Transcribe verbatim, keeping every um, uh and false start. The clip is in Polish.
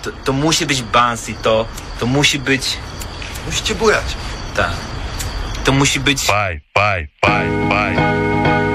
to, to musi być Bansi, to, to musi być... Musicie bujać. Tak. To musi być... Vai, vai, vai, vai.